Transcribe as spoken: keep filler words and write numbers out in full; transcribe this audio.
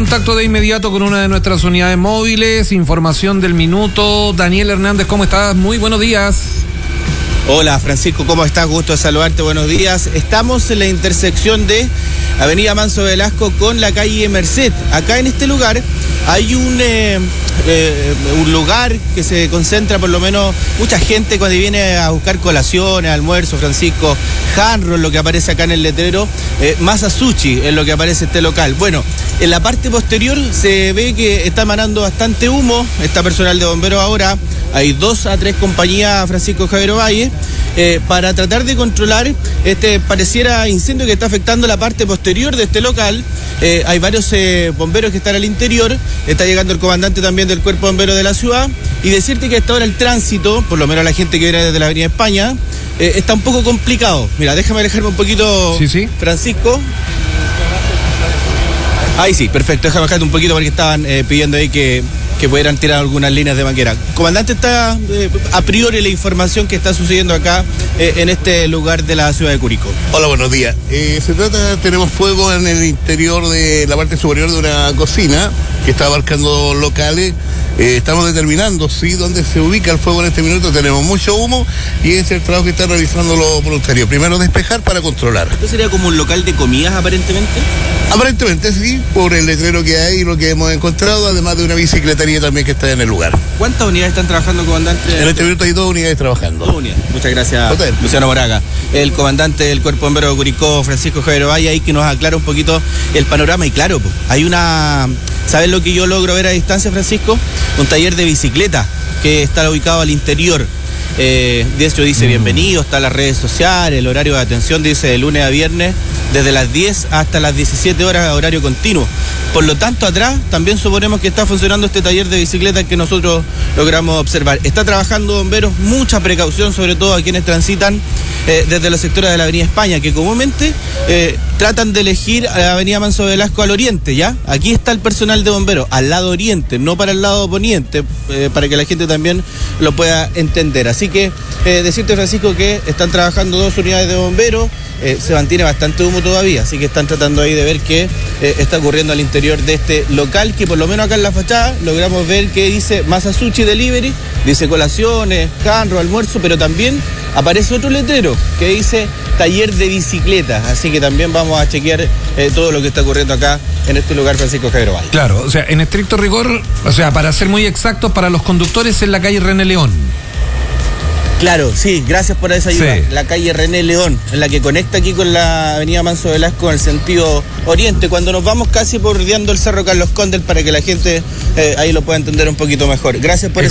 contacto de inmediato con una de nuestras unidades móviles. Información del minuto. Daniel Hernández, ¿cómo estás? Muy buenos días. Hola Francisco, ¿cómo estás? Gusto de saludarte, buenos días. Estamos en la intersección de Avenida Manso Velasco con la calle Merced. Acá en este lugar hay un, eh, eh, un lugar que se concentra por lo menos mucha gente cuando viene a buscar colaciones, almuerzo, Francisco. Hanro es lo que aparece acá en el letrero, eh, Masa Sushi es lo que aparece este local. Bueno, en la parte posterior se ve que está emanando bastante humo, está personal de bomberos ahora, hay dos a tres compañías, Francisco Javier Valle, eh, para tratar de controlar este pareciera incendio que está afectando la parte posterior de este local. Eh, hay varios eh, bomberos que están al interior, está llegando el comandante también del Cuerpo Bombero de la ciudad, y decirte que hasta ahora el tránsito, por lo menos la gente que viene desde la Avenida España, eh, está un poco complicado. Mira, déjame alejarme un poquito, sí, sí. Francisco. Ahí sí, perfecto, déjame bajarte un poquito porque estaban eh, pidiendo ahí que, que pudieran tirar algunas líneas de manguera. Comandante, está eh, a priori la información que está sucediendo acá eh, en este lugar de la ciudad de Curicó. Hola, buenos días. Eh, se trata, tenemos fuego en el interior de la parte superior de una cocina que está abarcando locales. Eh, estamos determinando sí dónde se ubica el fuego en este minuto. Tenemos mucho humo y es el trabajo que están realizando los voluntarios. Primero despejar para controlar. ¿Esto sería como un local de comidas aparentemente? Aparentemente sí, por el letrero que hay y lo que hemos encontrado, además de una bicicletería también que está en el lugar. ¿Cuántas unidades están trabajando, comandante? En este minuto hay dos unidades trabajando. Dos unidades. Muchas gracias, Hotel. Luciano Moraga. El comandante del Cuerpo Bombero de Curicó, Francisco Javier Valle, ahí que nos aclara un poquito el panorama. Y claro, pues, hay una... ¿Sabes lo que yo logro ver a distancia, Francisco? Un taller de bicicleta que está ubicado al interior. Eh, de hecho dice mm. bienvenido, está en las redes sociales, el horario de atención dice de lunes a viernes, desde las diez hasta las diecisiete horas, horario continuo. Por lo tanto, atrás también suponemos que está funcionando este taller de bicicleta que nosotros logramos observar. Está trabajando bomberos, mucha precaución, sobre todo a quienes transitan eh, desde los sectores de la Avenida España, que comúnmente eh, tratan de elegir a la Avenida Manso Velasco al oriente, ¿ya? Aquí está el personal de bomberos, al lado oriente, no para el lado poniente, eh, para que la gente también lo pueda entender. Así que eh, decirte, Francisco, que están trabajando dos unidades de bomberos, eh, se mantiene bastante humo todavía, así que están tratando ahí de ver qué eh, está ocurriendo al interior de este local, que por lo menos acá en la fachada logramos ver que dice Masa Sushi Delivery, dice colaciones, canro, almuerzo, pero también aparece otro letrero que dice taller de bicicletas, así que también vamos a chequear eh, todo lo que está ocurriendo acá en este lugar, Francisco Javier Valle. Claro, o sea, en estricto rigor, o sea, para ser muy exactos, para los conductores en la calle René León. Claro, sí, gracias por esa ayuda. Sí. La calle René León, en la que conecta aquí con la Avenida Manso Velasco en el sentido oriente, cuando nos vamos casi bordeando el Cerro Carlos Condel, para que la gente eh, ahí lo pueda entender un poquito mejor. Gracias por